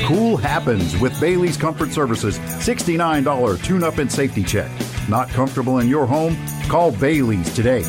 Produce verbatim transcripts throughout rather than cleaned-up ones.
Cool happens with Bailey's Comfort Services sixty-nine dollars tune-up and safety check. Not comfortable in your home? Call Bailey's today.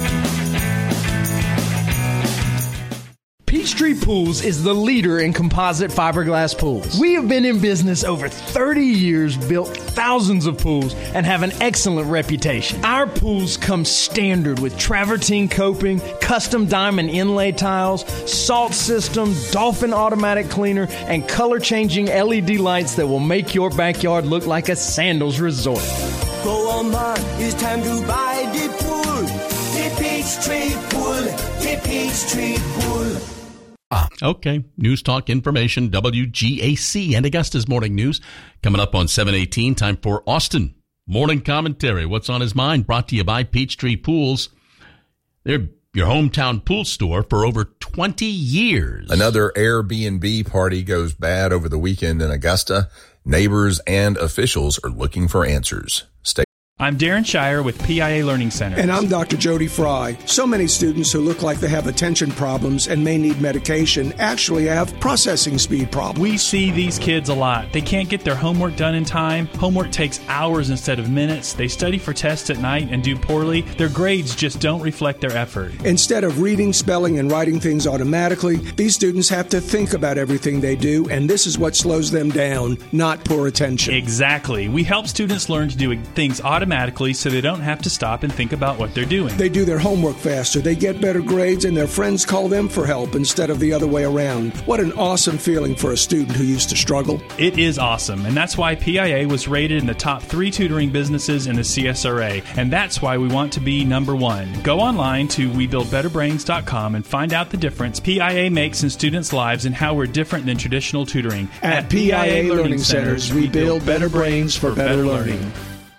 Peachtree Pools is the leader in composite fiberglass pools. We have been in business over thirty years, built thousands of pools, and have an excellent reputation. Our pools come standard with travertine coping, custom diamond inlay tiles, salt system, Dolphin automatic cleaner, and color-changing L E D lights that will make your backyard look like a sandals resort. Go on, man, it's time to buy the pool. The Peachtree Pool, the Peachtree Pool. Ah, okay. News Talk Information, W G A C and Augusta's Morning News. Coming up on seven eighteen, time for Austin Morning Commentary. What's on his mind? Brought to you by Peachtree Pools. They're your hometown pool store for over twenty years. Another Airbnb party goes bad over the weekend in Augusta. Neighbors and officials are looking for answers. Stay. I'm Darren Shire with P I A Learning Center. And I'm Doctor Jody Fry. So many students who look like they have attention problems and may need medication actually have processing speed problems. We see these kids a lot. They can't get their homework done in time. Homework takes hours instead of minutes. They study for tests at night and do poorly. Their grades just don't reflect their effort. Instead of reading, spelling, and writing things automatically, these students have to think about everything they do, and this is what slows them down, not poor attention. Exactly. We help students learn to do things automatically so they don't have to stop and think about what they're doing. They do their homework faster, they get better grades, and their friends call them for help instead of the other way around. What an awesome feeling for a student who used to struggle. It is awesome, and that's why P I A was rated in the top three tutoring businesses in the C S R A, and that's why we want to be number one. Go online to we build better brains dot com and find out the difference P I A makes in students' lives and how we're different than traditional tutoring. At, At P I A Learning Centers, we build better brains for better learning.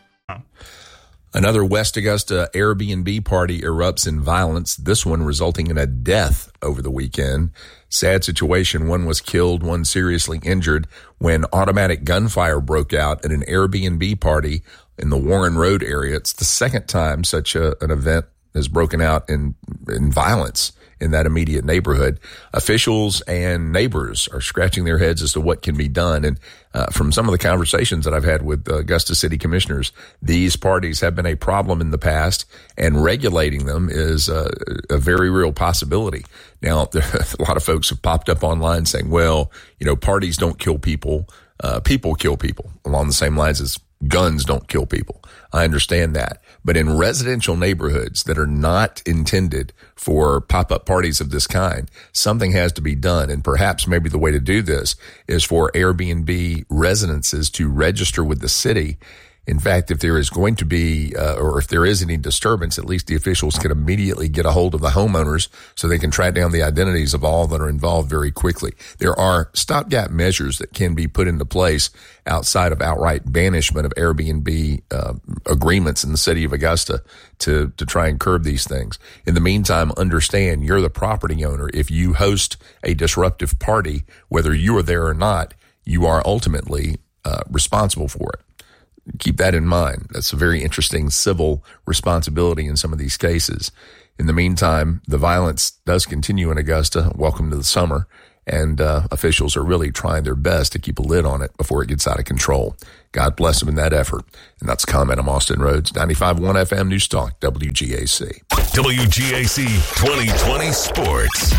Another West Augusta Airbnb party erupts in violence, this one resulting in a death over the weekend. Sad situation. One was killed, one seriously injured when automatic gunfire broke out at an Airbnb party in the Warren Road area. It's the second time such a, an event has broken out in, in violence in that immediate neighborhood. Officials and neighbors are scratching their heads as to what can be done. And uh, from some of the conversations that I've had with uh, Augusta City commissioners, these parties have been a problem in the past, and regulating them is uh, a very real possibility. Now, there, a lot of folks have popped up online saying, well, you know, parties don't kill people. Uh, people kill people, along the same lines as guns don't kill people. I understand that. But in residential neighborhoods that are not intended for pop-up parties of this kind, something has to be done. And perhaps maybe the way to do this is for Airbnb residences to register with the city. In fact, if there is going to be, uh, or if there is any disturbance, at least the officials can immediately get a hold of the homeowners so they can track down the identities of all that are involved very quickly. There are stopgap measures that can be put into place outside of outright banishment of Airbnb uh, agreements in the city of Augusta to, to try and curb these things. In the meantime, understand you're the property owner. If you host a disruptive party, whether you are there or not, you are ultimately uh, responsible for it. Keep that in mind. That's a very interesting civil responsibility in some of these cases. In the meantime, the violence does continue in Augusta. Welcome to the summer. And uh, officials are really trying their best to keep a lid on it before it gets out of control. God bless them in that effort. And that's a comment. I'm Austin Rhodes, ninety-five point one F M News Talk, W G A C. W G A C twenty twenty Sports.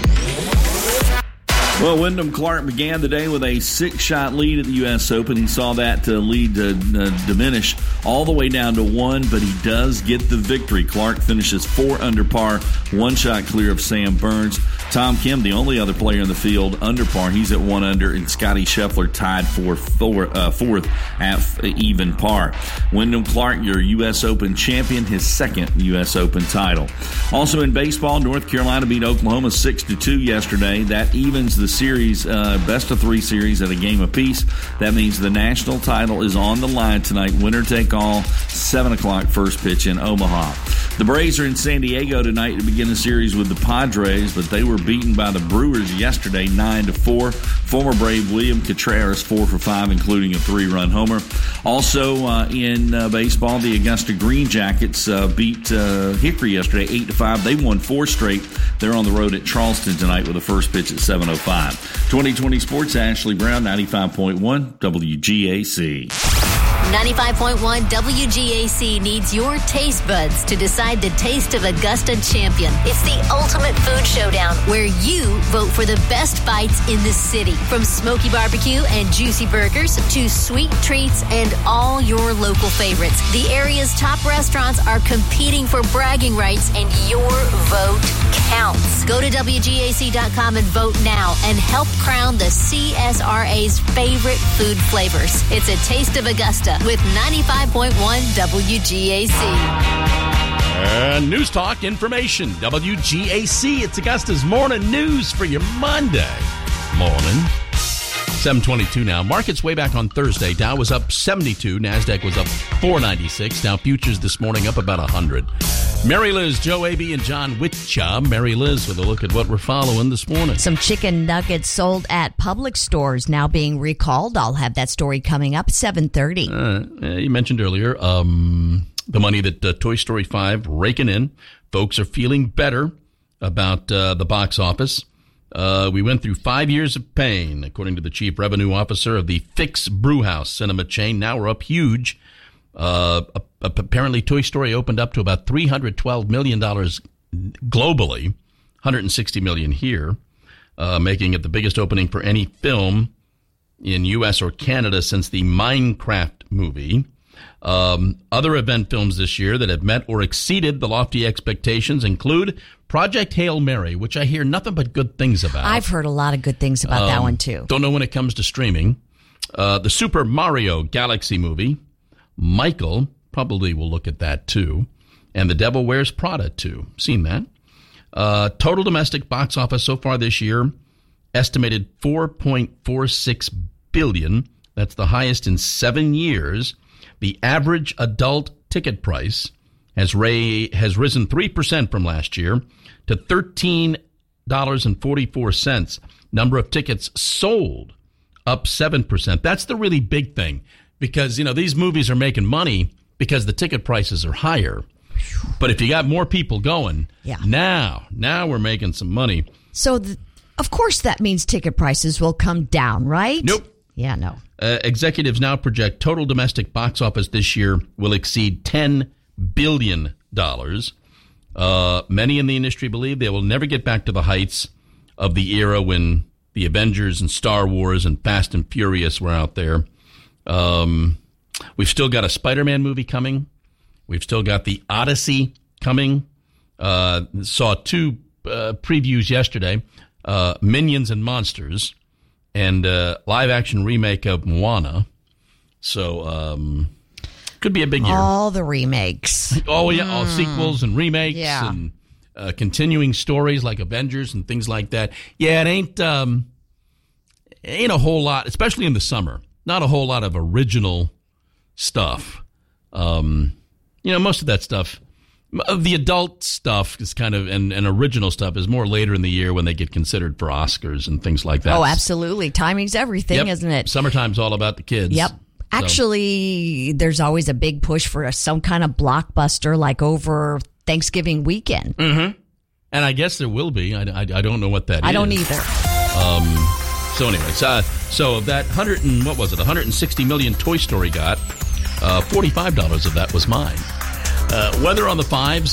Well, Wyndham Clark began the day with a six-shot lead at the U S Open. He saw that uh, lead uh, uh, diminish all the way down to one, but he does get the victory. Clark finishes four under par, one shot clear of Sam Burns. Tom Kim, the only other player in the field, under par. He's at one under, and Scotty Scheffler tied for four, uh, fourth at f- even par. Wyndham Clark, your U S Open champion, his second U S Open title. Also in baseball, North Carolina beat Oklahoma six to two yesterday. That evens the series, uh, best of three series at a game apiece. That means the national title is on the line tonight. Winner take all, seven o'clock first pitch in Omaha. The Braves are in San Diego tonight to begin a series with the Padres, but they were beaten by the Brewers yesterday, nine to four. Former Brave William Contreras, four for five, including a three-run homer. Also uh, in uh, baseball, the Augusta Green Jackets uh, beat uh, Hickory yesterday, eight to five. They won four straight. They're on the road at Charleston tonight with a first pitch at seven oh five. twenty twenty Sports, Ashley Brown, ninety-five point one W G A C. ninety-five point one W G A C needs your taste buds to decide the Taste of Augusta champion. It's the ultimate food showdown where you vote for the best bites in the city. From smoky barbecue and juicy burgers to sweet treats and all your local favorites. The area's top restaurants are competing for bragging rights, and your vote counts. Go to W G A C dot com and vote now and help crown the C S R A's favorite food flavors. It's a Taste of Augusta with ninety-five point one W G A C. And News Talk Information, W G A C. It's Augusta's morning news for your Monday morning. seven twenty-two now. Markets way back on Thursday. Dow was up seventy-two. NASDAQ was up four ninety-six. Dow futures this morning up about one hundred. Mary Liz, Joe Abey, and John Witcha. Mary Liz with a look at what we're following this morning. Some chicken nuggets sold at Publix stores now being recalled. I'll have that story coming up at seven thirty. Uh, you mentioned earlier um, the money that uh, Toy Story five raking in. Folks are feeling better about uh, the box office. Uh, we went through five years of pain, according to the chief revenue officer of the Fix Brewhouse cinema chain. Now we're up huge. Uh, apparently, Toy Story opened up to about three hundred twelve million dollars globally, one hundred sixty million dollars here, uh, making it the biggest opening for any film in U S or Canada since the Minecraft movie. Um, other event films this year that have met or exceeded the lofty expectations include Project Hail Mary, which I hear nothing but good things about. I've heard a lot of good things about um, that one, too. Don't know when it comes to streaming. Uh, the Super Mario Galaxy movie. Michael, probably will look at that, too. And The Devil Wears Prada, too. Seen that. Uh, total domestic box office so far this year, estimated four point four six billion dollars. That's the highest in seven years. The average adult ticket price has, ra- has risen three percent from last year to thirteen dollars and forty-four cents. Number of tickets sold up seven percent. That's the really big thing. Because, you know, these movies are making money because the ticket prices are higher. But if you got more people going, yeah. now, now we're making some money. So, the, of course, that means ticket prices will come down, right? Nope. Yeah, no. Uh, executives now project total domestic box office this year will exceed ten billion dollars. Uh, many in the industry believe they will never get back to the heights of the era when the Avengers and Star Wars and Fast and Furious were out there. Um, we've still got a Spider-Man movie coming. We've still got the Odyssey coming. Uh, saw two uh, previews yesterday, uh, Minions and Monsters, and uh, live-action remake of Moana. So, um, could be a big year. All the remakes. Oh, yeah, all mm. sequels and remakes yeah. and uh, continuing stories like Avengers and things like that. Yeah, it ain't, um, ain't a whole lot, especially in the summer. Not a whole lot of original stuff. Um, you know, most of that stuff, the adult stuff is kind of, and, and original stuff is more later in the year when they get considered for Oscars and things like that. Oh, absolutely. Timing's everything, yep. isn't it? Summertime's all about the kids. Yep. So. Actually, there's always a big push for some kind of blockbuster like over Thanksgiving weekend. Mm-hmm. And I guess there will be. I, I, I don't know what that I is. I don't either. Um... So anyways, uh, so that one hundred and what was it? one hundred sixty million Toy Story got. Uh, forty-five dollars of that was mine. Uh, weather on the fives.